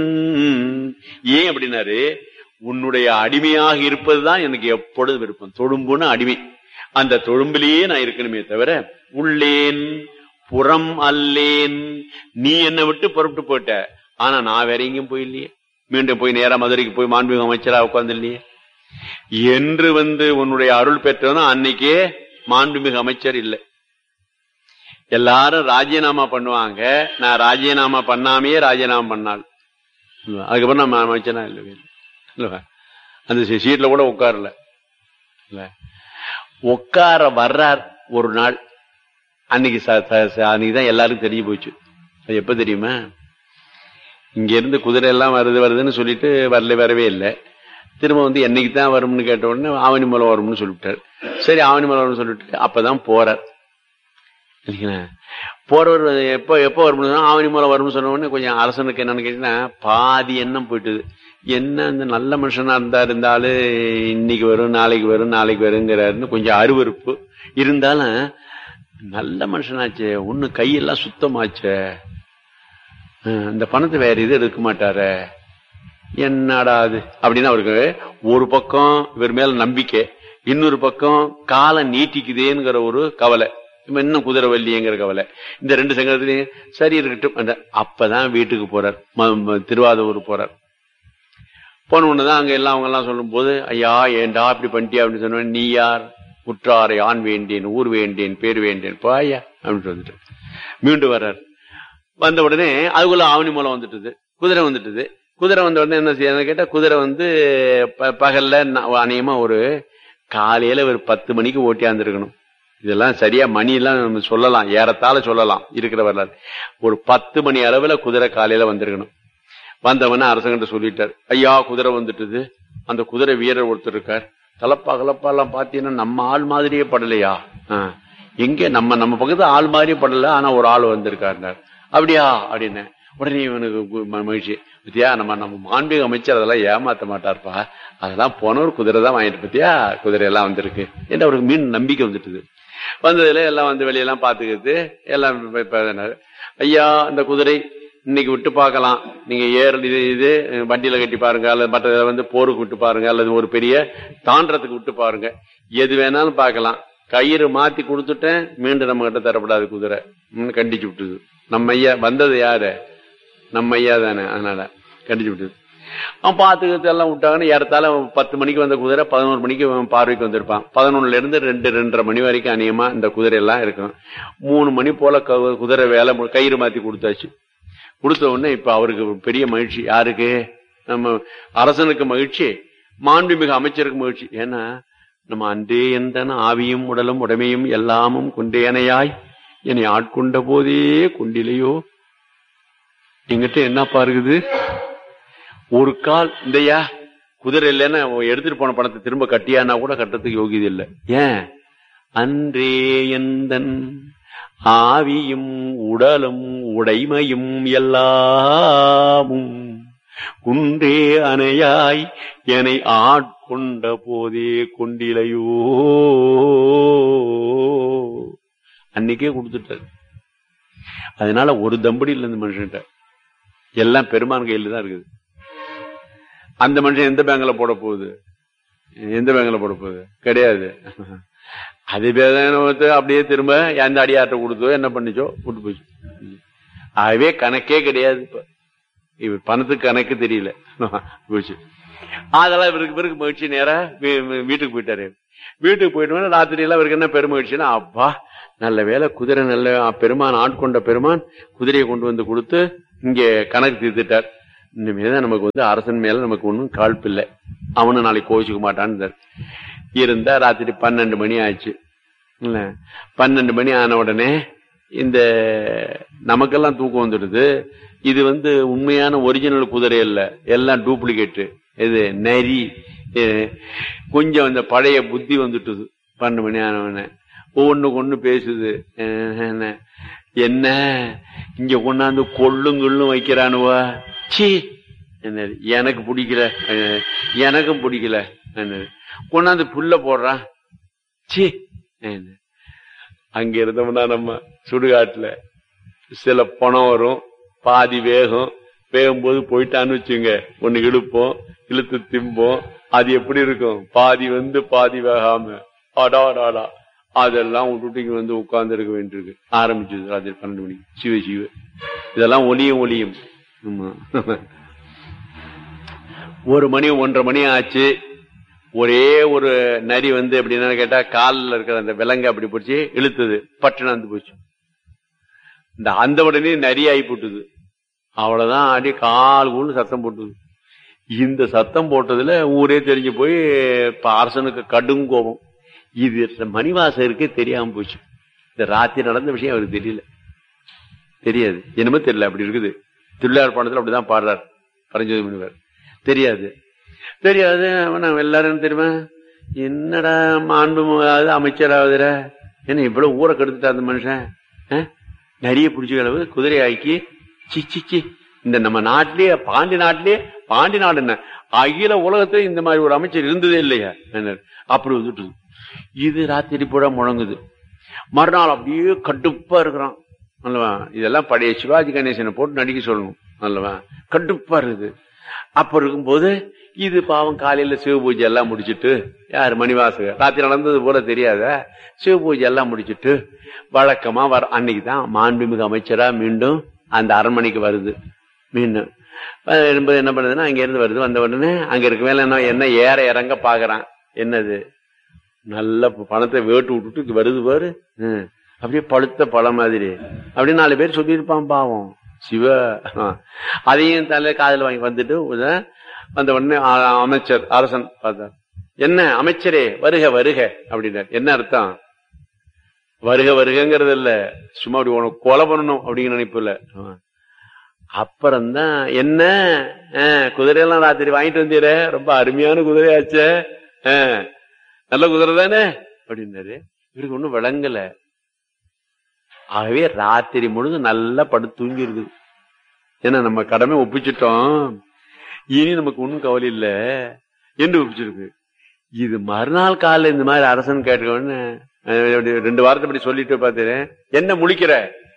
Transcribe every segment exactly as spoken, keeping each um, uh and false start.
ஏன் அப்படின்னாரு, உன்னுடைய அடிமையாக இருப்பதுதான் எனக்கு எப்பொழுது விருப்பம். தொழும்புன்னு அடிமை, அந்த தொழும்பிலேயே நான் இருக்கணுமே தவிர உள்ளேன் புறம் அல்லேன். நீ என்னை விட்டு புறப்பட்டு போயிட்ட, ஆனா நான் வேற எங்கேயும் போயில்லையே, மீண்டும் போய் நேரா மதுரைக்கு போய் மாண்புமிகு அமைச்சரா உட்கார்ந்து இல்லையே என்று வந்து உன்னுடைய அருள் பெற்றவனும் அன்னைக்கே மாண்புமிகு அமைச்சர் இல்லை. எல்லாரும் ராஜினாமா பண்ணுவாங்க, நான் ராஜினாமா பண்ணாமையே ராஜினாமா பண்ணாள். அதுக்கப்புறம் நம்ம அமைச்சனா இல்லை, அந்த சீட்ல கூட உட்காரல. உட்கார வர்றார் ஒரு நாள், அன்னைக்கு அன்னைக்குதான் எல்லாருக்கும் தெரிய போச்சு. அது எப்ப தெரியுமா, இங்க இருந்து குதிரை எல்லாம் வருது வருதுன்னு சொல்லிட்டு வரல, வரவே இல்லை. திரும்ப வந்து என்னைக்கு தான் வரும்னு கேட்ட உடனே ஆவணி மூலம் வரும்னு சொல்லிவிட்டார். சரி ஆவணி மூலம் வரும்னு சொல்லிட்டு அப்பதான் போறார். போறவர் எப்ப எப்ப வரும்னு ஆவணி மூலம் வரும்னு சொன்ன உடனே கொஞ்சம் அரசனுக்கு என்னன்னு கேட்டீங்கன்னா பாதி எண்ணம் போயிட்டுது. என்ன இந்த நல்ல மனுஷனா இருந்தா இருந்தாலும் இன்னைக்கு வரும் நாளைக்கு வரும் நாளைக்கு வருங்கிறாருன்னு கொஞ்சம் அருவருப்பு இருந்தாலும், நல்ல மனுஷனாச்சே, ஒண்ணு கையெல்லாம் சுத்தமாச்சே, இந்த பணத்தை வேற இது எடுக்க மாட்டார, என்னடா அது அப்படின்னு அவருக்கு ஒரு பக்கம் இவர் மேல நம்பிக்கை, இன்னொரு பக்கம் காலம் நீட்டிக்குதேங்கிற ஒரு கவலை, இன்னும் குதிரை வள்ளிங்கிற கவலை. இந்த ரெண்டு சங்கத்திலையும் சரி இருக்கட்டும். அப்பதான் வீட்டுக்கு போறார், திருவாதூர் போறார். போன ஒண்ணுதான் அங்க எல்லாம் அவங்க எல்லாம் சொல்லும் போது, ஐயா ஏண்டா இப்படி பண்ணிட்டியா அப்படின்னு சொன்ன, நீ யார், உற்றாரை ஆண் வேண்டேன் ஊர் வேண்டேன் பேர் வேண்டேன் பாயா அப்படின்னு வந்துட்டு மீண்டும் வர்றார். வந்த உடனே அதுக்குள்ள ஆவணி மூலம் வந்துட்டுது, குதிரை வந்துட்டுது. குதிரை வந்த உடனே என்ன செய்ய கேட்டா, குதிரை வந்து பகல்ல அநேகமா ஒரு காலையில ஒரு பத்து மணிக்கு ஓட்டியாந்துருக்கணும். இதெல்லாம் சரியா மணி எல்லாம் நம்ம சொல்லலாம், ஏறத்தாழ சொல்லலாம் இருக்கிற வரலாறு. ஒரு பத்து மணி அளவுல குதிரை காலையில வந்திருக்கணும். வந்தவன அரசங்கிட்ட சொல்லிட்டார், ஐயா குதிரை வந்துட்டுது. அந்த குதிரை வீரர் ஒருத்தர் இருக்கார், தலப்பா கலப்பா எல்லாம் பாத்தீங்கன்னா நம்ம ஆள் மாதிரியே படலையா, ஆஹ் எங்க நம்ம நம்ம பக்கத்து ஆள் மாதிரியே படல, ஆனா ஒரு ஆள் வந்திருக்காருனார். அப்படியா அப்படின்னு உடனே இவனுக்கு மகிழ்ச்சி, பத்தியா நம்ம நம்ம மாண்புமிகு அமைச்சர் அதெல்லாம் ஏமாத்த மாட்டார்ப்பா, அதெல்லாம் போனவர் குதிரை தான் வாங்கிட்டு பத்தியா குதிரை எல்லாம் வந்திருக்கு என்று அவருக்கு மீன் நம்பிக்கை வந்துட்டுது. வந்ததுல எல்லாம் வந்து வெளியெல்லாம் பாத்துக்கிறது எல்லாம். ஐயா இந்த குதிரை இன்னைக்கு விட்டு பார்க்கலாம், நீங்க ஏற இது இது வண்டியில கட்டி பாருங்க, அல்லது மற்ற வந்து போருக்கு விட்டு பாருங்க, அல்லது ஒரு பெரிய தாண்டறதுக்கு விட்டு பாருங்க, எது வேணாலும் பார்க்கலாம். கயிறு மாத்தி கொடுத்துட்டேன், மீண்டும் நம்ம கிட்ட தரப்படாது குதிரை கண்டிச்சு விட்டுது. நம்ம ஐயா வந்தது யாரு, நம்ம ஐயா தானே, அதனால கண்டிச்சு விட்டுது. அவன் பாத்துக்கிறது எல்லாம் விட்டாங்கன்னு ஏறத்தால பத்து மணிக்கு வந்த குதிரை பதினோரு மணிக்கு பார்வைக்கு வந்திருப்பான். பதினொன்னுல இருந்து ரெண்டு ரெண்டரை மணி வரைக்கும் அநியமா இந்த குதிரை எல்லாம் இருக்கும். மூணு மணி போல குதிரை வேலை கயிறு மாத்தி கொடுத்தாச்சு. கொடுத்த உடனே இப்ப அவருக்கு பெரிய மகிழ்ச்சி. யாருக்கு, நம்ம அரசனுக்கு மகிழ்ச்சி, மாண்புமிகு அமைச்சருக்கு மகிழ்ச்சி. ஏன்னா நம்ம அன்றே எந்தன ஆவியும் உடலும் உடமையும் எல்லாமும் கொண்டேனையாய் என்னை ஆட்கொண்ட போதே கொண்டிலையோ, எங்கிட்ட என்ன பாருக்குது ஒரு கால் இந்தையா குதிரை இல்லைன்னா எடுத்துட்டு போன பணத்தை திரும்ப கட்டியானா கூட கட்டத்துக்கு யோகியது இல்லை. ஏன், அன்றே எந்தன் ஆவியும் உடலும் உடைமையும் எல்லாமும் குன்றே அணையாய் என்னை ஆட்கொண்ட போதே கொண்டிலையோ, அன்னைக்கே கொடுத்துட்டாரு. அதனால ஒரு தம்படியில் இருந்து மனுஷன்கிட்ட எல்லாம் பெருமான் கையில தான் இருக்குது. அந்த மனுஷன் எந்த பேங்க்ல போட போகுது, எந்த பேங்க்ல போட போகுது கிடையாது. அது பேத அப்படியே திரும்ப எந்த அடியாட்ட கொடுத்தோ என்ன பண்ணிச்சோ விட்டு போச்சு. ஆகவே கணக்கே கிடையாது. இப்ப இவர் பணத்துக்கு கணக்கு தெரியல போச்சு. அதெல்லாம் இவருக்கு பிறகு மகிழ்ச்சி நேரா வீட்டுக்கு போயிட்டாரு. வீட்டுக்கு போயிட்டு ராத்திரி எல்லாம் இவருக்கு என்ன பெருமகிழ்ச்சின்னா, அப்பா நல்ல வேலை குதிரை நல்ல பெருமான் ஆட்கொண்ட பெருமான் குதிரையை கொண்டு வந்து கொடுத்து இங்க கணக்கு தீர்த்துட்டார். இனிமேதான் நமக்கு வந்து அரசன் மேல நமக்கு ஒன்னும் காழ்ப்பு இல்லை, அவனு நாளைக்கு கோவிச்சுக்க மாட்டான்னு இருந்தா. ராத்திரி பன்னெண்டு மணி ஆச்சு. இல்ல பன்னெண்டு மணி ஆன உடனே இந்த நமக்கெல்லாம் தூக்கம் வந்துடுது. இது வந்து உண்மையான ஒரிஜினல் குதிரை இல்ல, எல்லாம் டூப்ளிகேட்டு. இது நரி கொஞ்சம் இந்த பழைய புத்தி வந்துட்டுது. பன்னெண்டு மணி ஆனவன ஒவ்வொன்னுக்கு ஒண்ணு பேசுது. என்ன இங்க கொண்டாந்து கொள்ளும் கொள்ளும் வைக்கிறானுவா, சி எனக்கு பிடிக்கல, எனக்கும் பிடிக்கல. கொண்டாந்து புல்ல போடுறான், சி. அங்க இருந்தோம்னா நம்ம சுடுகாட்டுல சில பணம் வரும், பாதி வேகம், வேகும்போது போயிட்டான்னு வச்சுங்க, ஒண்ணு இழுப்போம், இழுத்து திம்போம். அது எப்படி இருக்கும்? பாதி வந்து பாதி வேகாம அடாடாடா அதெல்லாம் விட்டுட்டு வந்து உட்கார்ந்து இருக்க வேண்டியிருக்கு. ஆரம்பிச்சது ராத்திரி பன்னெண்டு மணிக்கு. சிவ சிவ இதெல்லாம் ஒளியும் ஒளியும். ஒரு மணி ஒன்றரை மணி ஆச்சு. ஒரே ஒரு நரி வந்து எப்படின்னா கேட்டா காலில் இருக்கிற அந்த விலங்கு அப்படி போச்சு, இழுத்தது, பட்டுன்னு வந்து போச்சு. இந்த அந்த உடனே நரி ஆகி போட்டுது. அவ்வளவுதான், அடி கால் கூண்டு சத்தம் போட்டுது. இந்த சத்தம் போட்டதுல ஊரே தெரிஞ்சு போய் அரசனுக்கு கடும் கோபம். இது மணிவாசகருக்கே தெரியாம போச்சு. இந்த ராத்திரி நடந்த விஷயம் அவருக்கு தெரியல, தெரியாது, என்னமோ தெரியல, அப்படி இருக்குது. திருவிழார் பாடத்துல அப்படிதான் பாடுறார் பரஞ்சோதி முனிவர். தெரியாது தெரியாது எல்லாரும் தெரியுமா, என்னடா மாண்பு அமைச்சராவதுற, என்ன இவ்வளவு ஊரை கெடுத்துட்டா அந்த மனுஷன், நிறைய பிடிச்ச அளவு குதிரை ஆக்கி சிச்சி. இந்த நம்ம நாட்டிலேயே பாண்டி நாட்டிலேயே பாண்டி நாடு என்ன அகில உலகத்துல இந்த மாதிரி ஒரு அமைச்சர் இருந்ததே இல்லையா அப்படி வந்துட்டு. இது ராத்திரி பூரா முழங்குது. மறுநாள் அப்படியே கடுப்பா இருக்கிறான் அல்லவா. இதெல்லாம் பழைய சிவாஜி கணேசனை போட்டு நடிக்க சொல்லணும் அல்லவா. கடுப்பா இருக்குது. அப்ப இருக்கும்போது இது பாவம் காலையில சிவ பூஜை எல்லாம் முடிச்சுட்டு, யாரு மணிவாசகர் ராத்திரி நடந்தது போல தெரியாத சிவ பூஜை எல்லாம் முடிச்சுட்டு வழக்கமா வர அன்னைக்குதான் மாண்புமிகு அமைச்சரா மீண்டும் அந்த அரண்மனைக்கு வருது. மீண்டும் என்ன பண்ணுதுன்னா அங்க இருந்து வருது. வந்த உடனே அங்க இருக்க மேல என்ன என்ன ஏற இறங்க பாக்குறான். என்னது நல்ல பணத்தை வேட்டு விட்டுட்டு வருது பாரு, அப்படியே பழுத்த பழம் மாதிரி அப்படியே நாலு பேர் சொல்லியிருப்பான் பாவம் சிவ. அதையும் தலை காதல் வாங்கி வந்துட்டு வந்த உடனே அமைச்சர் அரசன் பார்த்தார். என்ன அமைச்சரே வருக வருக அப்படின்னார். என்ன அர்த்தம்? வருக வருகிறது இல்ல, சும்மா அப்படி உனக்கு கொலை பண்ணணும் அப்படிங்கிற நினைப்பு இல்ல. அப்புறம்தான் என்ன குதிரையெல்லாம் ராத்திரி வாங்கிட்டு வந்தீர, ரொம்ப அருமையான குதிரையாச்ச, நல்ல குதிரை தானே அப்படின்னாரு. இவருக்கு ஒண்ணும் விளங்கல. ஆகவே ராத்திரி முழுதும் நல்லா படுத்து தூங்கி இருக்குது. ஏன்னா நம்ம கடமை ஒப்பிச்சுட்டோம், இனி நமக்கு ஒன்னும் கவலை இல்ல என்று ஒப்பிச்சிருக்கு. இது மறுநாள் காலைல இந்த மாதிரி அரசன் கேட்டுக்கோன்னு ரெண்டு வாரத்தை அப்படி சொல்லிட்டு பார்த்தேன். என்ன முழிக்கிற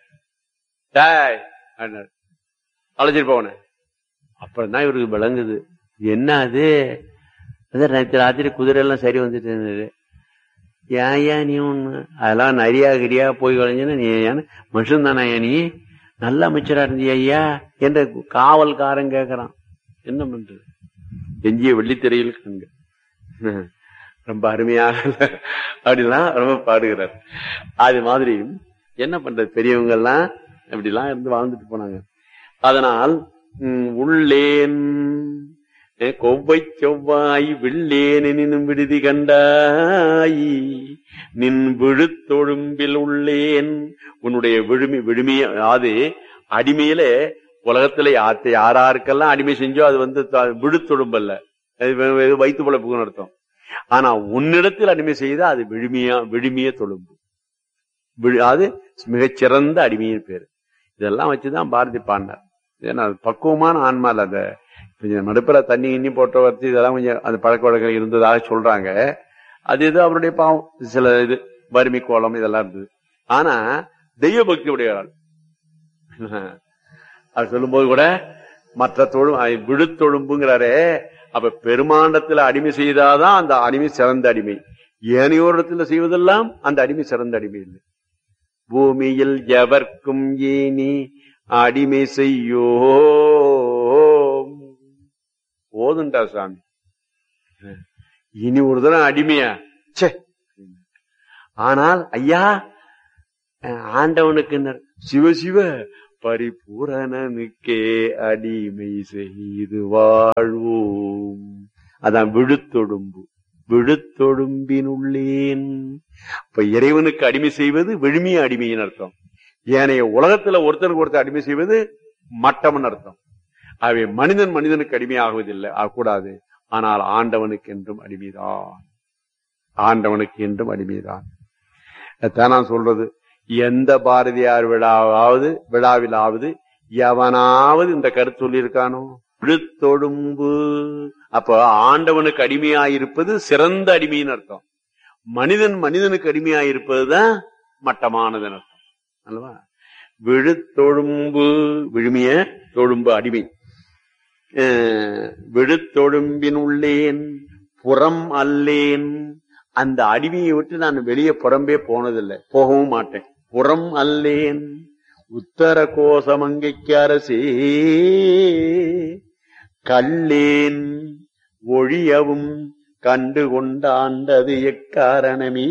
அழைச்சிட்டு போன. அப்புறம்தான் இவருக்கு விளங்குது. என்ன அது நேற்று ராத்திரி குதிரை எல்லாம் சரி வந்துட்டு இருந்தது. ஏன் ஏன் நீ ஒண்ணு அதெல்லாம் நரியா கிரியா போய் கலைஞ்சுன்னா நீ ஏன் மனுஷன் தானே நீ நல்ல அமைச்சரா இருந்தியா ஐயா என்ற காவல்காரன் கேட்கறான். என்ன பண்றது? எஞ்சிய வெள்ளித்திரையில் கண்டு ரொம்ப அருமையாக அப்படிலாம் ரொம்ப பாடுகிறார். அது மாதிரி என்ன பண்றது, பெரியவங்க எல்லாம் அப்படிலாம் இருந்து வாழ்ந்துட்டு போனாங்க. அதனால் உள்ளேன் கொவ்வை செவ்வாய் வெள்ளேன் எனினும் விடுதி கண்டாய் நின் விழுத்தொழும்பில் உள்ளேன். உன்னுடைய விழுமி விழுமிய அது அடிமையில உலகத்துல யாராருக்கெல்லாம் அடிமை செஞ்சோ அது வந்து விழுத்தொழும்பல்ல, வைத்து பொழப்புக்குன்னு அர்த்தம். ஆனா உன்னிடத்தில் அடிமை செய்தா அது விழுமியா விழுமிய தொழும்பு. அது மிகச்சிறந்த அடிமையின் பேரு. இதெல்லாம் வச்சுதான் பாரதி பாடினார். ஏன்னா பக்குவமான ஆன்மா இல்ல. அந்த கொஞ்சம் நடுப்புற தண்ணி இன்னி போட்ட வச்சு இதெல்லாம் கொஞ்சம் அந்த பழக்க வழக்கம் இருந்ததாக சொல்றாங்க. அது இது அவருடைய பாவம், சில இது வறுமை கோலம் இதெல்லாம் இருந்தது. ஆனா தெய்வ பக்தி உடையாள். அது சொல்லும் போது கூட மற்ற தொழும் விழுத்தொழும்புங்கிறாரே, அப்ப பெருமாண்டத்துல அடிமை செய்தாதான் அந்த அடிமை சிறந்த அடிமை. ஏனையோரிடத்துல செய்வதெல்லாம் அந்த அடிமை சிறந்த அடிமை இல்லை. பூமியில் எவர்க்கும் ஏனி அடிமை செய்யோ போதுண்டா சாமி, இனி ஒரு தரம் அடிமையா? ஆனால் ஐயா ஆண்டவனுக்கு சிவ சிவ பரிபூரணனுக்கே அடிமை செய்து வாழ்வோம். அதான் விழுத்தொடும்பு. விழுத்தொடும்பினுள்ளேன். இப்ப இறைவனுக்கு அடிமை செய்வது விழுமிய அடிமையின் அர்த்தம். ஏனைய உலகத்துல ஒருத்தருக்கு ஒருத்தர் அடிமை செய்வது மட்டம்னு அர்த்தம். அவை மனிதன் மனிதனுக்கு அடிமையாகுவதில்லை, ஆகக்கூடாது. ஆனால் ஆண்டவனுக்கு என்றும் அடிமைதான். ஆண்டவனுக்கு என்றும் அடிமைதான். நான் சொல்றது, எந்த பாரதியார் விழாவாவது விழாவிலாவது எவனாவது இந்த கருத்து சொல்லியிருக்கானோ? விழுத்தொழும்பு. அப்ப ஆண்டவனுக்கு அடிமையாயிருப்பது சிறந்த அடிமைன்னு அர்த்தம். மனிதன் மனிதனுக்கு அடிமையாயிருப்பதுதான் மட்டமானதுன்னு அர்த்தம் அல்லவா? விழுத்தொழும்பு விழுமிய தொழும்பு அடிமை. விழுத்தொழும்பின் உள்ளேன் புறம் அல்லேன். அந்த அடிமையை விட்டு நான் வெளியே புறம்பே போனதில்லை, போகவும் மாட்டேன். புறம் அல்லேன் உத்தர கோசமங்கைக்கு அரசே கல்லேன் ஒழியவும் கண்டு கொண்டாண்டது எக்காரணமே.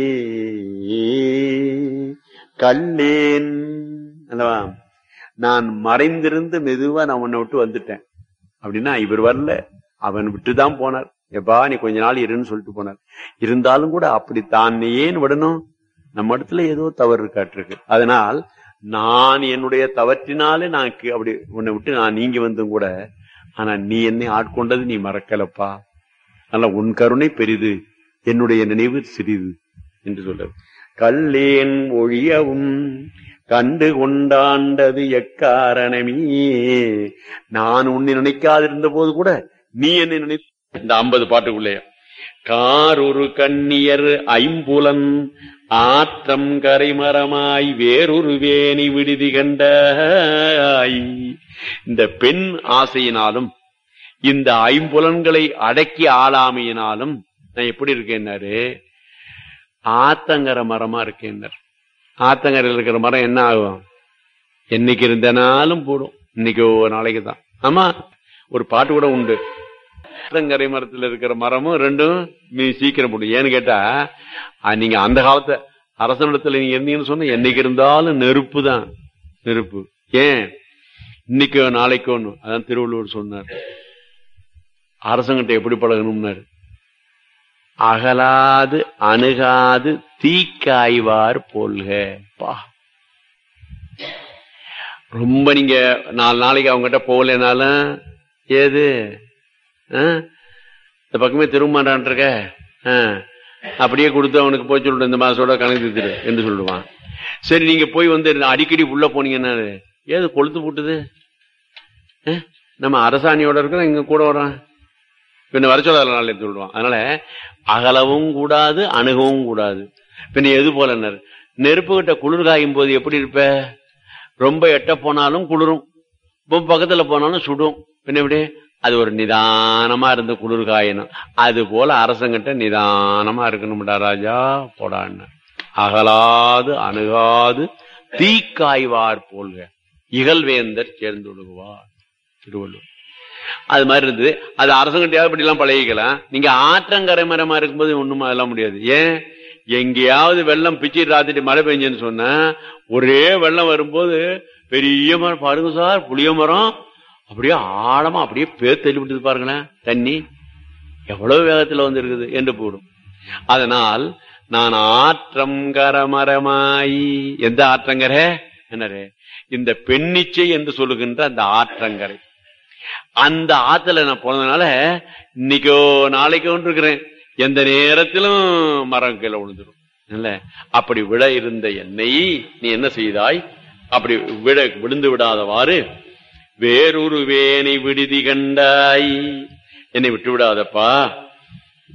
கல்லேன் அல்லவா, நான் மறைந்திருந்து மெதுவா நான் உன்னை விட்டு வந்துட்டேன் அப்படின்னா, இவர் வரல, அவன் விட்டுதான் போனார். எப்பா நீ கொஞ்ச நாள் இருன்னு சொல்லிட்டு போனார். இருந்தாலும் கூட அப்படி தான் ஏன் விடணும்? நம்ம இடத்துல ஏதோ தவறு இருக்காட்டிருக்கு. அதனால் நான் என்னுடைய தவற்றினாலே நான் அப்படி உன்னை விட்டு நான் நீங்கி வந்தும் கூட, ஆனா நீ என்னை ஆட்கொண்டது நீ மறக்கலப்பா, அதனால உன் கருணை பெரிது, என்னுடைய நினைவு சிறிது என்று சொல்றது. கல்லேன் ஒழியவும் கண்டு கொண்டாண்டது எக்காரணமே. நான் உன்னை நினைக்காதிருந்த போது கூட நீ என்னை நினை. இந்த ஐம்பது பாட்டுக்குள்ளே காரொரு கண்ணியர் ஐம்புலன் ஆற்றம் கரைமரமாய் வேறொரு வேணி விடுதி கண்டாய். இந்த பெண் ஆசையினாலும் இந்த ஐம்புலன்களை அடக்கி ஆளாமையினாலும் நான் எப்படி இருக்கேன்னாரு, ஆத்தங்கர மரமா இருக்கேன்னார். ஆத்தங்கரையில் இருக்கிற மரம் என்ன ஆகும்? என்னைக்கு இருந்தனாலும் போடும், இன்னைக்கு ஒரு நாளைக்கு தான். ஆமா, ஒரு பாட்டு கூட உண்டு, ஆத்தங்கரை மரத்தில் இருக்கிற மரமும் ரெண்டும் சீக்கிரம் போடும். ஏன்னு கேட்டா, நீங்க அந்த காலத்தை அரசனிடத்துல நீங்க இருந்தீங்கன்னு சொன்ன என்னைக்கு இருந்தாலும் நெருப்பு தான், நெருப்பு. ஏன் இன்னைக்கோ நாளைக்கோ? அதான் திருவள்ளுவர் சொன்னார், அரசங்கிட்ட எப்படி பழகணும்னாரு, அகலாது அணுகாது தீக்காய்வார் போல்க. பா, ரொம்ப நீங்க நாலு நாளைக்கு அவங்ககிட்ட போகலனாலும் ஏது இந்த பக்கமே திரும்பமாட்டான் இருக்க, அப்படியே கொடுத்து அவனுக்கு போய் சொல்லிட்டு இந்த மாசத்தோட கணக்கு தீர்த்துரு என்று சொல்லுவான். சரி, நீங்க போய் வந்து அடிக்கடி உள்ள போனீங்கன்னா ஏது கொளுத்து போட்டுது, நம்ம அரசாணியோட இருக்கிறோம், இங்க கூட வர்றான், பின்ன வர சொல்லாத நாள் எடுத்து சொல்லுவான். அதனால அகலவும் கூடாது அணுகவும் கூடாது. பின்ன எது போல நெருப்பு கிட்ட குளிர் காயும் போது எப்படி இருப்ப? ரொம்ப எட்ட போனாலும் குளிரும், ரொம்ப பக்கத்துல போனாலும் சுடும். பின்ன எப்படி? அது ஒரு நிதானமா இருந்து குளிர் காயணும். அது போல அரசங்கிட்ட நிதானமா இருக்கணும்டா ராஜா, போடான்னு. அகலாது அணுகாது தீக்காய்வார் போல்க இகழ்வேந்தர் சேர்ந்து விடுவார் திருவள்ளுவர். அது மாதிரி இருந்தது. அது அரசங்கிட்ட இப்படி எல்லாம் பழகிக்கலாம். நீங்க ஆற்றங்கரை மரமா இருக்கும்போது ஒண்ணுமா அதெல்லாம் முடியாது. ஏன்? எங்கேயாவது வெள்ளம் பிச்சு ராத்திரி மழை பெஞ்சுன்னு சொன்னா ஒரே வெள்ளம் வரும்போது பெரிய மரம் பாருங்க சார், புளிய மரம் அப்படியே ஆழமா அப்படியே பேர் தள்ளி விட்டுது பாருங்களேன், தண்ணி எவ்வளவு வேகத்துல வந்து இருக்குது என்று போடும். அதனால் நான் ஆற்றங்கர மரமாயி, எந்த ஆற்றங்கரை என்னரே? இந்த பெண்ணிச்சை என்று சொல்லுகின்ற அந்த ஆற்றங்கரை. அந்த ஆத்துல நான் போனதுனால இன்னைக்கோ நாளைக்கோ இருக்கிறேன், எந்த நேரத்திலும் மரம் கீழே விழுந்துடும். இல்ல, அப்படி விட இருந்த என்னை நீ என்ன செய்தாய்? அப்படி விட விழுந்து விடாதவாறு வேறொரு வேணை விடுதி கண்டாய், என்னை விட்டு விடாதப்பா,